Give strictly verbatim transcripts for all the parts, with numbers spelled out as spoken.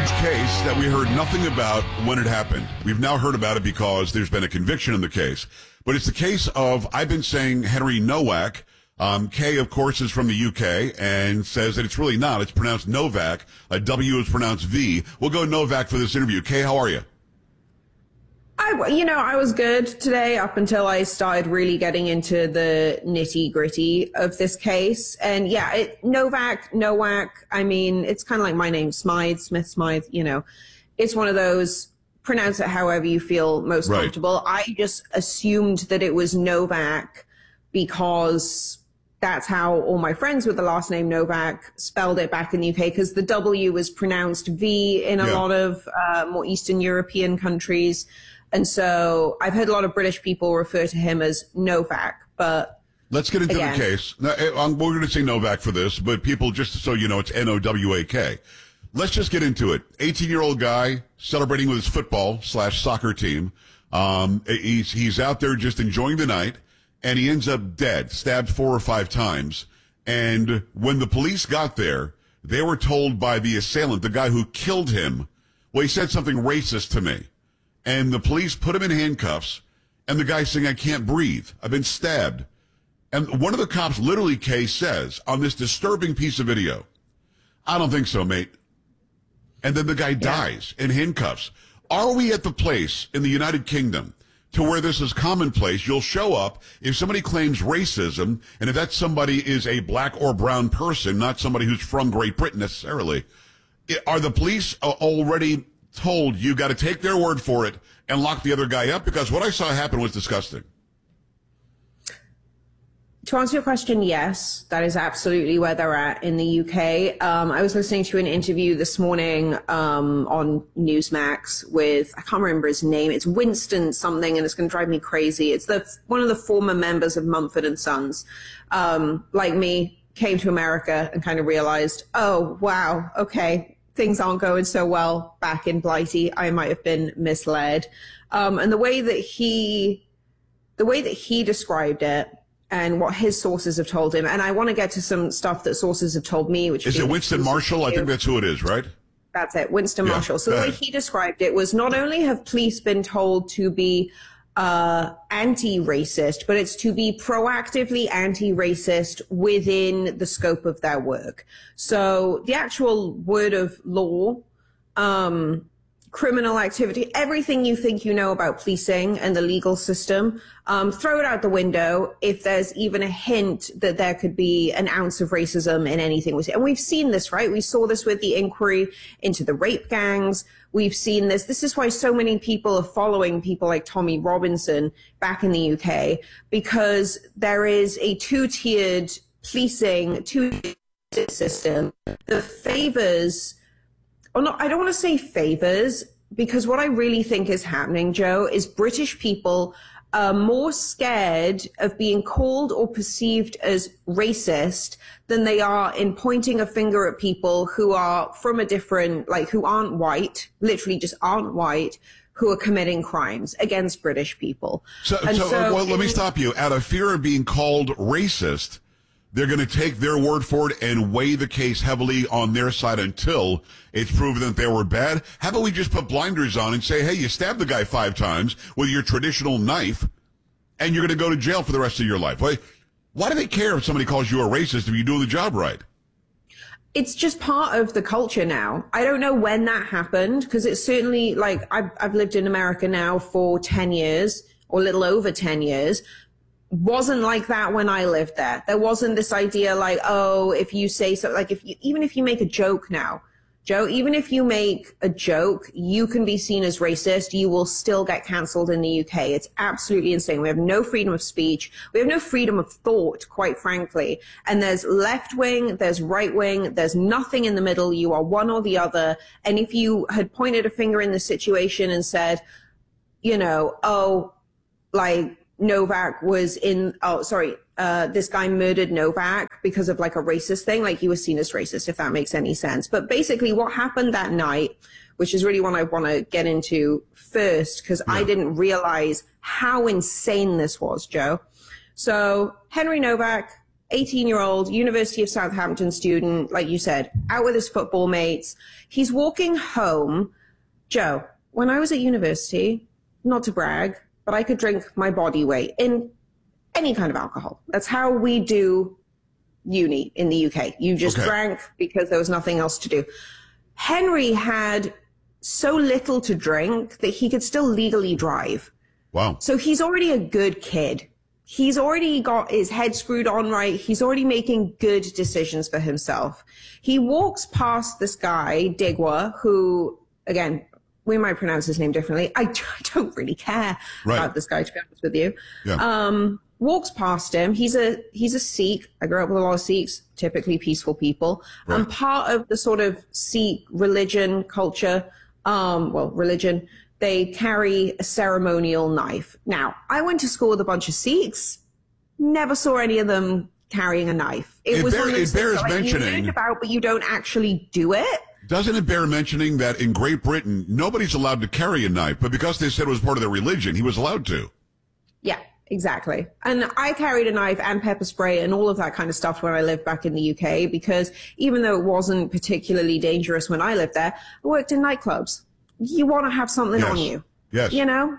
huge case that we heard nothing about when it happened. We've now heard about it because there's been a conviction in the case. But it's the case of, I've been saying Henry Nowak. Um, Kay, of course, is from the U K and says that it's really not. It's pronounced Novak. A W is pronounced V. We'll go Novak for this interview. Kay, how are you? I, you know, I was good today up until I started really getting into the nitty gritty of this case. And yeah, it, Novak, Nowak, I mean, it's kind of like my name, Smythe, Smith Smythe, you know, it's one of those, pronounce it however you feel most right. comfortable. I just assumed that it was Novak because that's how all my friends with the last name Novak spelled it back in the U K, because the W was pronounced V in a yeah. lot of uh, more Eastern European countries. And so I've heard a lot of British people refer to him as Novak, but let's get into again, the case. Now, we're going to say Novak for this, but people, just so you know, it's N O W A K. Let's just get into it. eighteen-year-old guy celebrating with his football slash soccer team. Um, he's, he's out there just enjoying the night, and he ends up dead, stabbed four or five times. And when the police got there, they were told by the assailant, the guy who killed him, well, he said something racist to me. And the police put him in handcuffs, and the guy's saying, I can't breathe. I've been stabbed. And one of the cops literally, Kay, says on this disturbing piece of video, I don't think so, mate. And then the guy yeah. dies in handcuffs. Are we at the place in the United Kingdom to where this is commonplace? You'll show up if somebody claims racism, and if that somebody is a black or brown person, not somebody who's from Great Britain necessarily. Are the police already told you got to take their word for it and lock the other guy up? Because what I saw happen was disgusting. To answer your question, yes, that is absolutely where they're at in the U K. Um, I was listening to an interview this morning um, on Newsmax with, I can't remember his name. It's Winston something, and it's going to drive me crazy. It's the one of the former members of Mumford and Sons, um, like me, came to America and kind of realized, oh, wow, okay, things aren't going so well back in Blighty. I might have been misled. Um, and the way that he, the way that he described it and what his sources have told him, and I want to get to some stuff that sources have told me, which is it Winston Marshall? I think that's who it is, right? That's it, Winston yeah. Marshall. So the way he described it was, not only have police been told to be uh, anti-racist, but it's to be proactively anti-racist within the scope of their work. So the actual word of law, um, criminal activity, everything you think you know about policing and the legal system, um, throw it out the window if there's even a hint that there could be an ounce of racism in anything we say. And we've seen this, right? We saw this with the inquiry into the rape gangs. We've seen this. This is why so many people are following people like Tommy Robinson back in the U K, because there is a two-tiered policing, two-tiered system that favors, or not, I don't want to say favors, because what I really think is happening, Joe, is British people are more scared of being called or perceived as racist than they are in pointing a finger at people who are from a different, like who aren't white, literally just aren't white, who are committing crimes against British people. So, so, so well, let me stop you. Out of fear of being called racist, they're going to take their word for it and weigh the case heavily on their side until it's proven that they were bad. How about we just put blinders on and say, hey, you stabbed the guy five times with your traditional knife, and you're going to go to jail for the rest of your life? Why, why do they care if somebody calls you a racist if you're doing the job right? It's just part of the culture now. I don't know when that happened, because it's certainly, like, I've, I've lived in America now for ten years, or a little over ten years. Wasn't like that when I lived there. There wasn't this idea like, oh, if you say so, like if you, even if you make a joke now, Joe, even if you make a joke, you can be seen as racist. You will still get canceled in the U K. It's absolutely insane. We have no freedom of speech. We have no freedom of thought, quite frankly. And there's left wing, there's right wing, there's nothing in the middle. You are one or the other. And if you had pointed a finger in the situation and said, you know, oh, like, Novak was in, oh, sorry, uh, this guy murdered Novak because of like a racist thing, like he was seen as racist, if that makes any sense. But basically what happened that night, which is really what I want to get into first, because yeah. I didn't realize how insane this was, Joe. So Henry Novak, eighteen-year-old University of Southampton student, like you said, out with his football mates. He's walking home. Joe, when I was at university, not to brag, but I could drink my body weight in any kind of alcohol. That's how we do uni in the U K. You just Okay. drank because there was nothing else to do. Henry had so little to drink that he could still legally drive. Wow. So he's already a good kid. He's already got his head screwed on right. He's already making good decisions for himself. He walks past this guy, Digwa, who, again, we might pronounce his name differently. I, I don't really care Right. about this guy, to be honest with you. Yeah. Um, walks past him. He's a he's a Sikh. I grew up with a lot of Sikhs, typically peaceful people. Right. And part of the sort of Sikh religion, culture, um, well, religion, they carry a ceremonial knife. Now, I went to school with a bunch of Sikhs. Never saw any of them carrying a knife. It was bear- one of those it bears things that, like, you mentioning- learn about, but you don't actually do it. Doesn't it bear mentioning that in Great Britain, nobody's allowed to carry a knife, but because they said it was part of their religion, he was allowed to? Yeah, exactly. And I carried a knife and pepper spray and all of that kind of stuff when I lived back in the U K, because even though it wasn't particularly dangerous when I lived there, I worked in nightclubs. You want to have something Yes. on you, Yes. you know?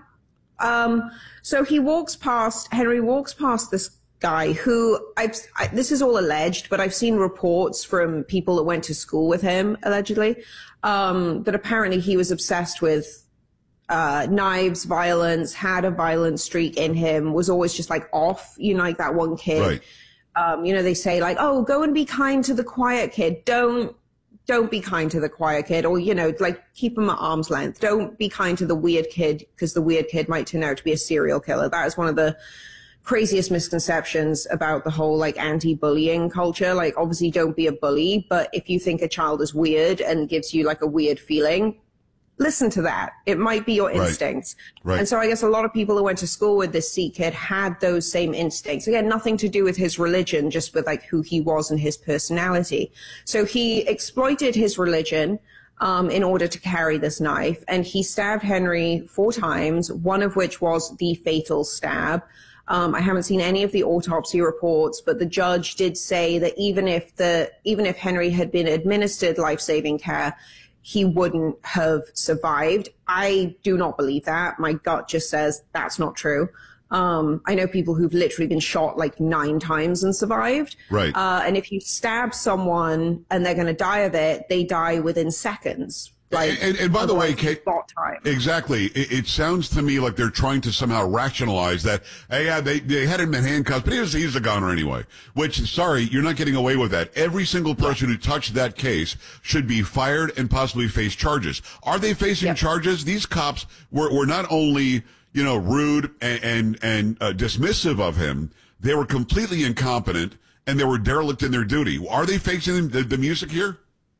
Um, so he walks past, Henry walks past this guy who I've, I, this is all alleged, but I've seen reports from people that went to school with him, allegedly, um, that apparently he was obsessed with uh, knives, violence, had a violent streak in him, was always just like off, you know, like that one kid. Right. Um, you know, they say like, oh, go and be kind to the quiet kid. Don't, don't be kind to the quiet kid, or, you know, like keep him at arm's length. Don't be kind to the weird kid, because the weird kid might turn out to be a serial killer. That is one of the craziest misconceptions about the whole like anti-bullying culture. Like, obviously don't be a bully, but if you think a child is weird and gives you like a weird feeling, listen to that. It might be your Right. instincts. Right. And so I guess a lot of people who went to school with this Sikh kid had those same instincts. Again, nothing to do with his religion, just with like who he was and his personality. So he exploited his religion um, in order to carry this knife, and he stabbed Henry four times, one of which was the fatal stab. Um, I haven't seen any of the autopsy reports, but the judge did say that even if the even if Henry had been administered life-saving care, he wouldn't have survived. I do not believe that. My gut just says that's not true. Um, I know people who've literally been shot like nine times and survived. Right. Uh, and if you stab someone and they're going to die of it, they die within seconds. Like, And, and, and by the way, Kate, spot time. exactly. It, it sounds to me like they're trying to somehow rationalize that, hey, yeah, they, they had him in handcuffs, but he was, he's a goner anyway. Which, sorry, you're not getting away with that. Every single person who touched that case should be fired and possibly face charges. Are they facing Yep. charges? These cops were, were not only, you know, rude and, and, and uh, dismissive of him, they were completely incompetent and they were derelict in their duty. Are they facing the, the music here?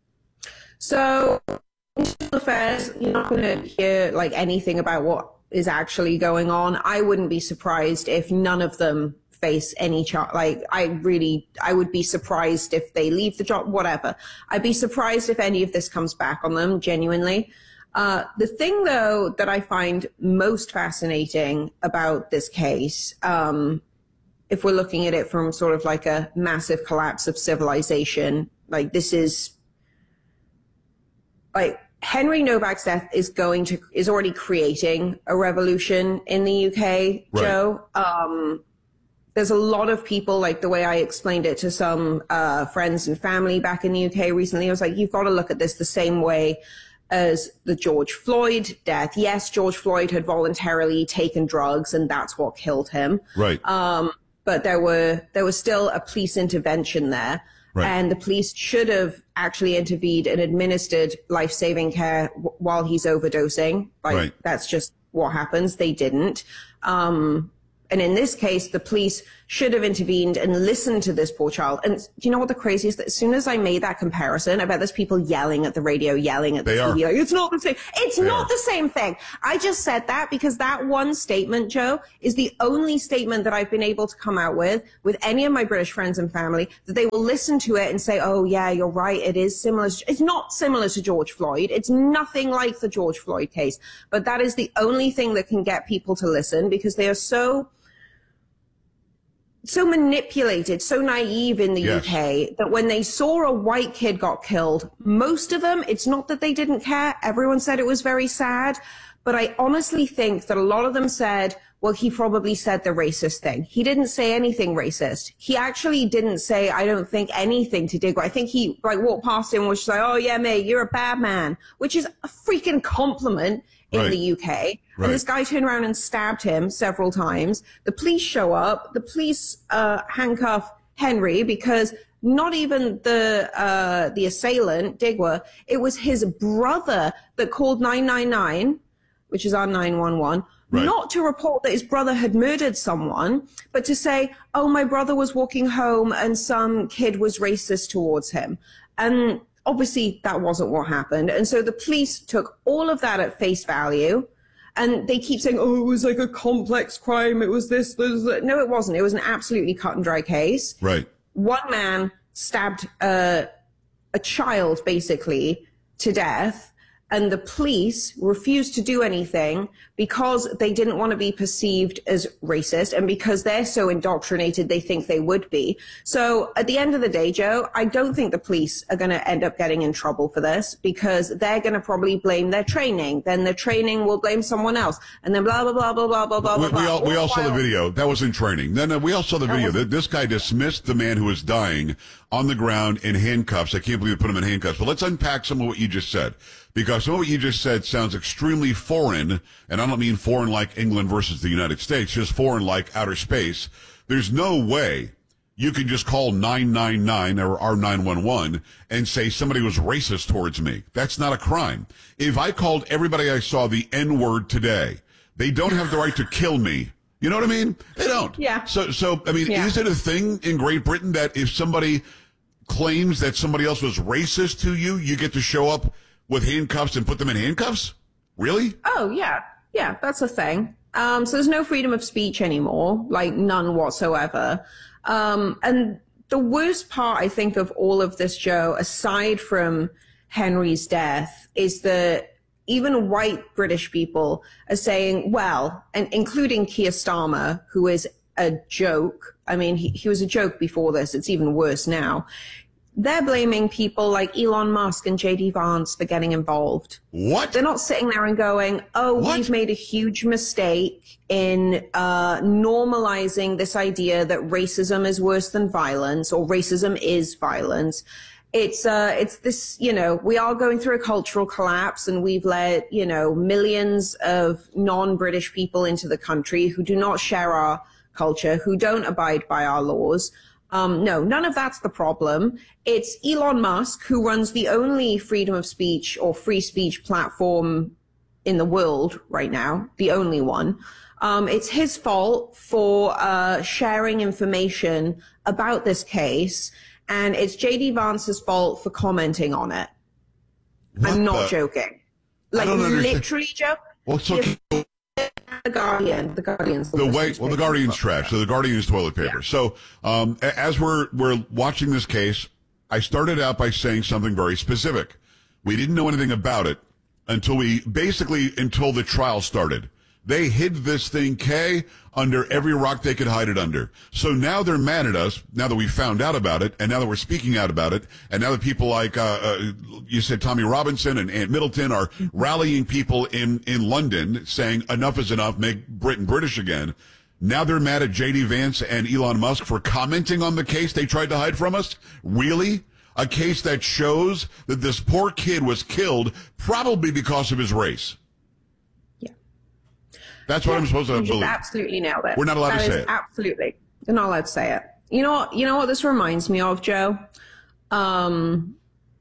So, internal affairs, you're not going to hear like anything about what is actually going on. I wouldn't be surprised if none of them face any charge. Like, I really, I would be surprised if they leave the job, whatever. I'd be surprised if any of this comes back on them, genuinely. Uh, the thing, though, that I find most fascinating about this case, um, if we're looking at it from sort of like a massive collapse of civilization, like this is, like, Henry Novak's death is going to, is already creating a revolution in the U K, Right. Joe. Um, there's a lot of people, like the way I explained it to some uh, friends and family back in the U K recently, I was like, you've got to look at this the same way as the George Floyd death. Yes, George Floyd had voluntarily taken drugs and that's what killed him. Right. Um, but there were, there was still a police intervention there. Right. And the police should have actually intervened and administered life-saving care w- while he's overdosing. Like, Right. that's just what happens. They didn't. Um, and in this case, the police should have intervened and listened to this poor child. And do you know what the craziest? That as soon as I made that comparison, I bet there's people yelling at the radio, yelling at the They T V. are. Like, it's not the same. It's They not are. the same thing. I just said that because that one statement, Joe, is the only statement that I've been able to come out with, with any of my British friends and family, that they will listen to it and say, oh yeah, you're right. It is similar. It's not similar to George Floyd. It's nothing like the George Floyd case, but that is the only thing that can get people to listen because they are so so manipulated, so naive in the Yes. U K that when they saw a white kid got killed, most of them, it's not that they didn't care. Everyone said it was very sad. But I honestly think that a lot of them said, well, he probably said the racist thing. He didn't say anything racist. He actually didn't say, I don't think anything to Digweed. I think he like walked past him and was just like, oh yeah, mate, you're a bad man, which is a freaking compliment in Right. the U K. Right. And this guy turned around and stabbed him several times. The police show up. The police uh, handcuff Henry because not even the uh, the assailant, Digweed, it was his brother that called nine nine nine, which is our nine one one, Right. not to report that his brother had murdered someone, but to say, oh, my brother was walking home and some kid was racist towards him. And obviously that wasn't what happened. And so the police took all of that at face value. And they keep saying, oh, it was like a complex crime. It was this, this, that. No, it wasn't. It was an absolutely cut and dry case. Right. One man stabbed uh, a child, basically, to death. And the police refused to do anything because they didn't want to be perceived as racist and because they're so indoctrinated they think they would be. So at the end of the day, Joe, I don't think the police are going to end up getting in trouble for this because they're going to probably blame their training. Then the training will blame someone else. And then blah, blah, blah, blah, blah, blah, blah, We, blah. we all, we all saw the While- video. That was in training. No, no, we all saw the video. wasn't- This guy dismissed the man who was dying on the ground in handcuffs. I can't believe they put him in handcuffs. But let's unpack some of what you just said. Because some of what you just said sounds extremely foreign, and I don't mean foreign like England versus the United States, just foreign like outer space. There's no way you can just call nine nine nine or R nine one one and say somebody was racist towards me. That's not a crime. If I called everybody I saw the N-word today, they don't have the right to kill me. You know what I mean? They don't. Yeah. So, so I mean, Yeah. is it a thing in Great Britain that if somebody claims that somebody else was racist to you, you get to show up with handcuffs and put them in handcuffs? Really? Oh, yeah. Yeah, that's a thing. Um, so there's no freedom of speech anymore, like none whatsoever. Um, and the worst part, I think, of all of this, Joe, aside from Henry's death, is that even white British people are saying, well, and including Keir Starmer, who is a joke. I mean, he, he was a joke before this. It's even worse now. They're blaming people like Elon Musk and J D Vance for getting involved. What? They're not sitting there and going, oh, What? we've made a huge mistake in uh, normalizing this idea that racism is worse than violence or racism is violence. It's, uh, it's this, you know, we are going through a cultural collapse and we've let, you know, millions of non-British people into the country who do not share our culture, who don't abide by our laws. Um, no, none of that's the problem. It's Elon Musk, who runs the only freedom of speech or free speech platform in the world right now, the only one. Um, it's his fault for uh, sharing information about this case, and it's J D Vance's fault for commenting on it. What I'm not the- joking. Like, don't understand. literally, Joe. Well, so Yes. The Guardian. The Guardian's the, the worst way, well, newspaper. the Guardian's trash. So the Guardian's toilet paper. Yeah. So, um, a- as we're, we're watching this case, I started out by saying something very specific. We didn't know anything about it until we, basically until the trial started. They hid this thing, Kay, under every rock they could hide it under. So now they're mad at us, now that we found out about it, and now that we're speaking out about it, and now that people like, uh, uh you said Tommy Robinson and Aunt Middleton are rallying people in, in London saying enough is enough, make Britain British again. Now they're mad at J D Vance and Elon Musk for commenting on the case they tried to hide from us? Really? A case that shows that this poor kid was killed probably because of his race. Yeah. That's what I'm supposed to You just believe. absolutely nailed it. We're not allowed to That say is it. Absolutely. You're not allowed to say it. You know what, you know what this reminds me of, Joe? Um,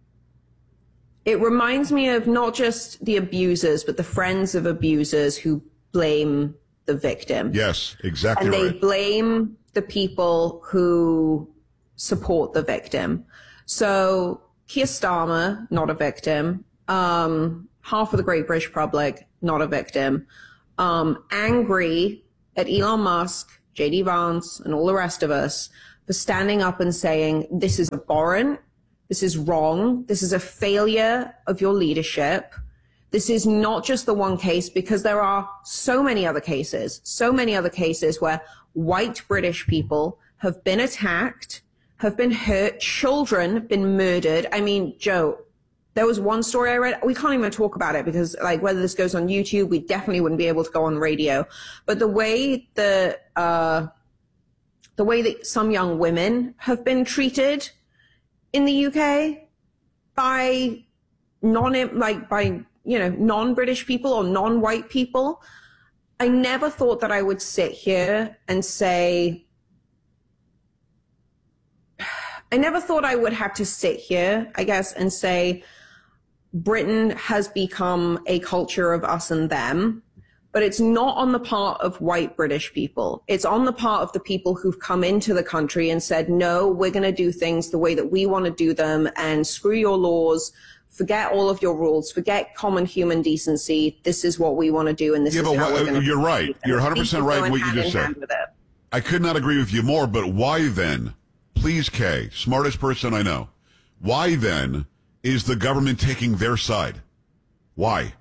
it reminds me of not just the abusers, but the friends of abusers who blame the victim. Yes, exactly And they right. blame the people who support the victim. So Keir Starmer, not a victim. Um, half of the Great British public, not a victim. Um, angry at Elon Musk, J D Vance, and all the rest of us for standing up and saying, this is abhorrent, this is wrong, this is a failure of your leadership. This is not just the one case, because there are so many other cases, so many other cases where white British people have been attacked, have been hurt, children have been murdered. I mean, Joe, there was one story I read. We can't even talk about it because, like, whether this goes on YouTube, we definitely wouldn't be able to go on radio. But the way the uh, the way that some young women have been treated in the U K by non like by you know non-British people or non-white people, I never thought that I would sit here and say. I never thought I would have to sit here, I guess, and say Britain has become a culture of us and them, but it's not on the part of white British people. It's on the part of the people who've come into the country and said, no, we're going to do things the way that we want to do them, and screw your laws, forget all of your rules, forget common human decency. This is what we want to do, and this yeah, is but how what, we're going to You're right. You're one hundred percent right in what you just said. I could not agree with you more, but why then? Please, Kay, smartest person I know. Why then is the government taking their side? Why?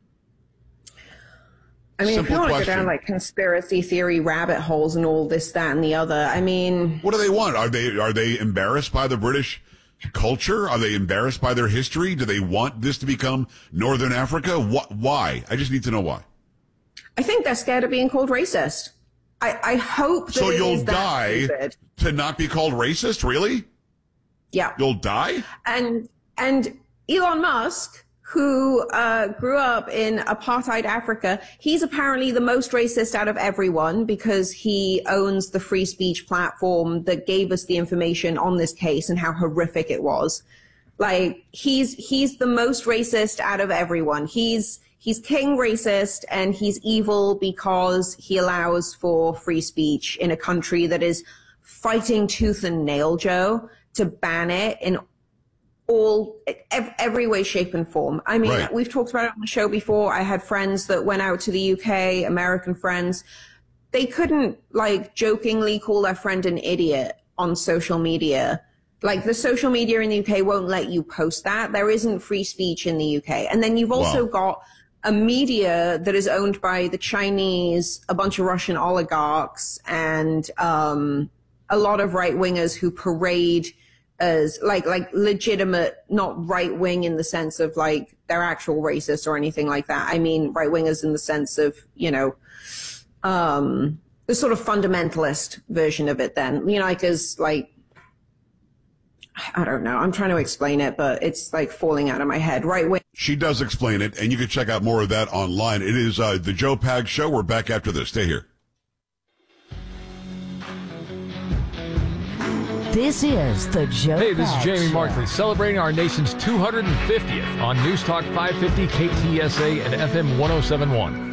I mean, Simple if you want question. to go down like conspiracy theory rabbit holes and all this, that, and the other, I mean, What do they want? Are they are they embarrassed by the British culture? Are they embarrassed by their history? Do they want this to become Northern Africa? What? Why? I just need to know why. I think they're scared of being called racist. I, I hope that So it you'll is that die stupid. to not be called racist? Really? Yeah. You'll die? And and Elon Musk, who uh, grew up in apartheid Africa, he's apparently the most racist out of everyone because he owns the free speech platform that gave us the information on this case and how horrific it was. Like, he's he's the most racist out of everyone. He's he's king racist, and he's evil because he allows for free speech in a country that is fighting tooth and nail, Joe, to ban it in all every way, shape, and form. I mean, Right. We've talked about it on the show before. I had friends that went out to the U K, American friends. They couldn't, like, jokingly call their friend an idiot on social media. Like, the social media in the U K won't let you post that. There isn't free speech in the U K. And then you've also Wow. got a media that is owned by the Chinese, a bunch of Russian oligarchs, and um, a lot of right-wingers who parade as like like legitimate, not right-wing in the sense of like they're actual racists or anything like that. I mean right-wingers in the sense of, you know, um, the sort of fundamentalist version of it then. You know, like as like, I don't know. I'm trying to explain it, but it's like falling out of my head. Right-wing. She does explain it, and you can check out more of that online. It is uh, the Joe Pags Show. We're back after this. Stay here. This is the Joe Hey, this is Pags Jamie Show. Markley, celebrating our nation's two hundred fiftieth on News Talk five fifty K T S A and F M one oh seven point one.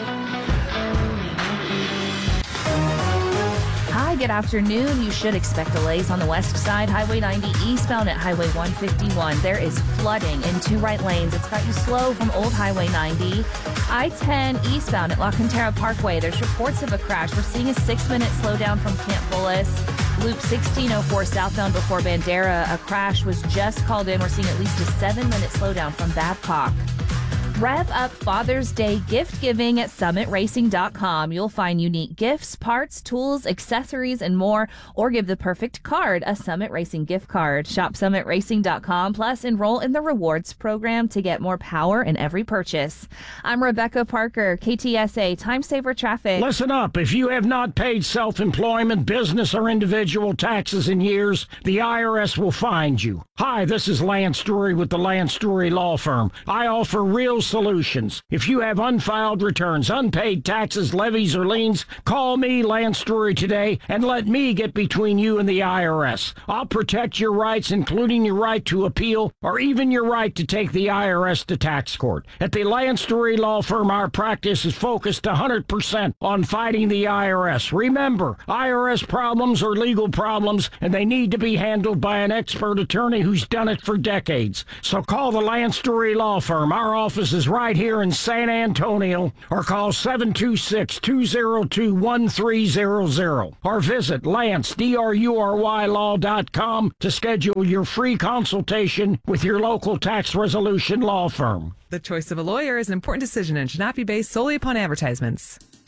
Hi, good afternoon. You should expect delays on the west side, Highway ninety eastbound at Highway one fifty-one. There is flooding in two right lanes. It's got you slow from Old Highway ninety. I ten eastbound at La Cantera Parkway. There's reports of a crash. We're seeing a six-minute slowdown from Camp Bullis. Loop sixteen oh four southbound before Bandera. A crash was just called in. We're seeing at least a seven-minute slowdown from Babcock. Rev up Father's Day gift giving at summit racing dot com. You'll find unique gifts, parts, tools, accessories, and more, or give the perfect card, a Summit Racing gift card. Shop summit racing dot com, plus enroll in the rewards program to get more power in every purchase. I'm Rebecca Parker, K T S A Time Saver Traffic. Listen up. If you have not paid self-employment, business, or individual taxes in years, the I R S will find you. Hi, this is Lance Drury with the Lance Drury Law Firm. I offer real solutions. If you have unfiled returns, unpaid taxes, levies, or liens, call me, Lance Drury, today and let me get between you and the I R S. I'll protect your rights, including your right to appeal or even your right to take the I R S to tax court. At the Lance Drury Law Firm, our practice is focused one hundred percent on fighting the I R S. Remember, I R S problems are legal problems, and they need to be handled by an expert attorney who's done it for decades. So call the Lance Drury Law Firm. Our office is right here in San Antonio, or call seven two six, two zero two, one three zero zero, or visit Lance, D R U R Y law dot com to schedule your free consultation with your local tax resolution law firm. The choice of a lawyer is an important decision and should not be based solely upon advertisements.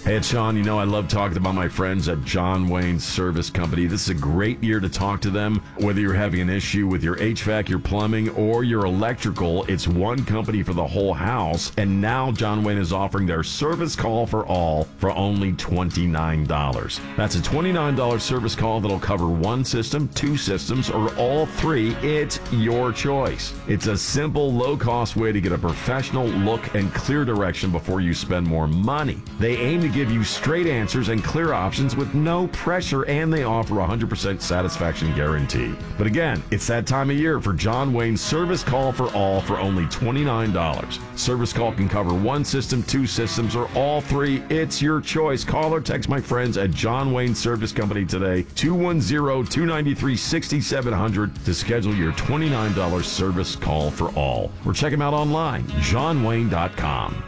Hey, it's Sean. You know, I love talking about my friends at John Wayne Service Company. This is a great year to talk to them. Whether you're having an issue with your H V A C, your plumbing, or your electrical, it's one company for the whole house. And now John Wayne is offering their service call for all for only twenty-nine dollars. That's a twenty-nine dollars service call that'll cover one system, two systems, or all three. It's your choice. It's a simple, low-cost way to get a professional look and clear direction before you spend more money. They aim to give you straight answers and clear options with no pressure, and they offer a one hundred percent satisfaction guarantee. But again, it's that time of year for John Wayne Service Call for All for only twenty-nine dollars. Service call can cover one system, two systems, or all three. It's your choice. Call or text my friends at John Wayne Service Company today, two one zero, two nine three, six seven zero zero, to schedule your twenty-nine dollars service call for all. Or check them out online, john wayne dot com.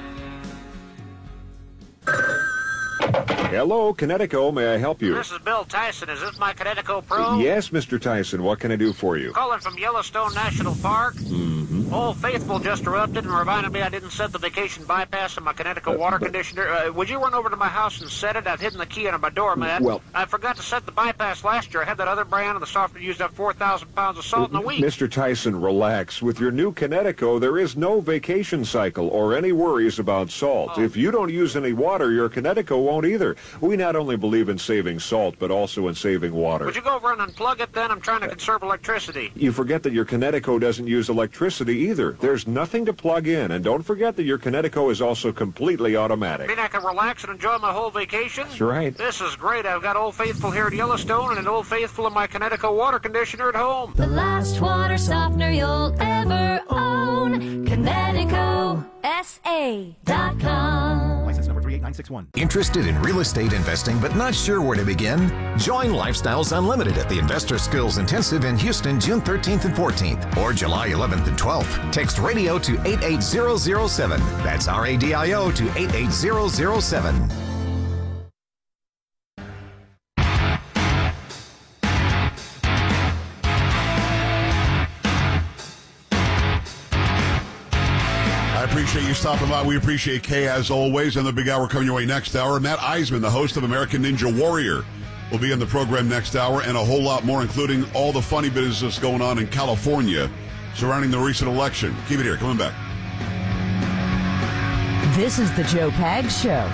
Hello, Connecticut. May I help you? This is Bill Tyson. Is this my Connecticut Pro? Yes, Mister Tyson. What can I do for you? Calling from Yellowstone National Park. Mm-hmm. Old Faithful just erupted and reminded me I didn't set the vacation bypass in my Connecticut Uh, water but- conditioner. Uh, would you run over to my house and set it? I've hidden the key under my doormat. Well- I forgot to set the bypass last year. I had that other brand, and the software used up four thousand pounds of salt in a week. Mister Tyson, relax. With your new Connecticut, there is no vacation cycle or any worries about salt. Oh. If you don't use any water, your Connecticut won't either. We not only believe in saving salt, but also in saving water. Would you go over and unplug it then? I'm trying to conserve electricity. You forget that your Connecticut doesn't use electricity either. There's nothing to plug in. And don't forget that your Connecticut is also completely automatic. Mean I can relax and enjoy my whole vacation? That's right. This is great. I've got Old Faithful here at Yellowstone and an Old Faithful in my Connecticut water conditioner at home. The last water softener you'll ever own. Connecticut S A dot com. License number three eight nine six one. Interested in real estate investing but not sure where to begin? Join Lifestyles Unlimited at the Investor Skills Intensive in Houston, June thirteenth and fourteenth, or July eleventh and twelfth. Text radio to eight eight zero zero seven. That's R A D I O to eight eight zero zero seven. I appreciate you stopping by. We appreciate Kay as always. And the big hour coming your way next hour. Matt Eisman, the host of American Ninja Warrior, will be in the program next hour, and a whole lot more, including all the funny business going on in California surrounding the recent election. Keep it here. Coming back. This is the Joe Pags Show.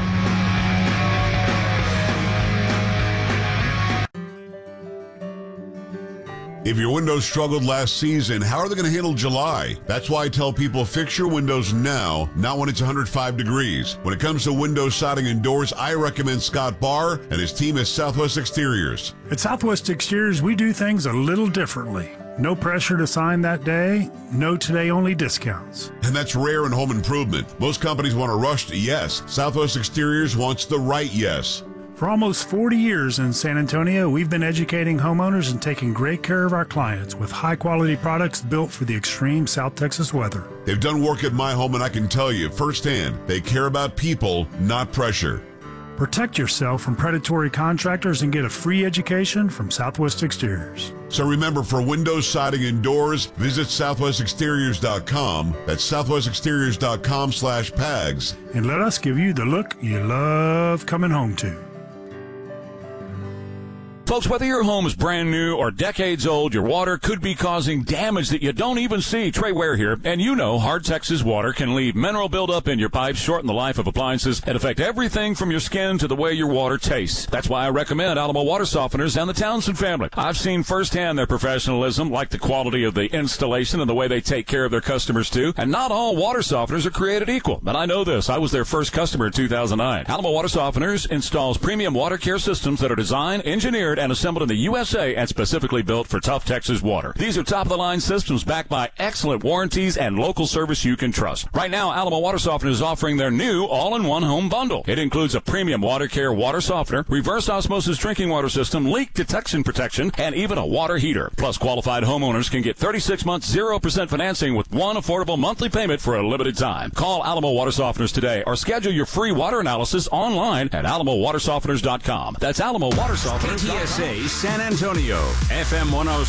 If your windows struggled last season, how are they going to handle July? That's why I tell people fix your windows now, not when it's one hundred five degrees. When it comes to windows, siding, and doors, I recommend Scott Barr and his team at Southwest Exteriors. At Southwest Exteriors, we do things a little differently. No pressure to sign that day, no today-only discounts. And that's rare in home improvement. Most companies want a rushed yes. Southwest Exteriors wants the right yes. For almost forty years in San Antonio, we've been educating homeowners and taking great care of our clients with high-quality products built for the extreme South Texas weather. They've done work at my home, and I can tell you firsthand, they care about people, not pressure. Protect yourself from predatory contractors and get a free education from Southwest Exteriors. So remember, for windows, siding, and doors, visit southwest exteriors dot com. That's southwest exteriors dot com slash pags. And let us give you the look you love coming home to. Folks, whether your home is brand new or decades old, your water could be causing damage that you don't even see. Trey Ware here, and you know hard Texas water can leave mineral buildup in your pipes, shorten the life of appliances, and affect everything from your skin to the way your water tastes. That's why I recommend Alamo Water Softeners and the Townsend family. I've seen firsthand their professionalism, like the quality of the installation and the way they take care of their customers too. And not all water softeners are created equal, but I know this. I was their first customer in two thousand nine. Alamo Water Softeners installs premium water care systems that are designed, engineered, and assembled in the U S A and specifically built for tough Texas water. These are top-of-the-line systems backed by excellent warranties and local service you can trust. Right now, Alamo Water Softener is offering their new all-in-one home bundle. It includes a premium water care water softener, reverse osmosis drinking water system, leak detection protection, and even a water heater. Plus, qualified homeowners can get thirty-six months, zero percent financing with one affordable monthly payment for a limited time. Call Alamo Water Softeners today or schedule your free water analysis online at alamo water softeners dot com. That's Alamo Water Softeners dot com. K T S A San Antonio, F M one oh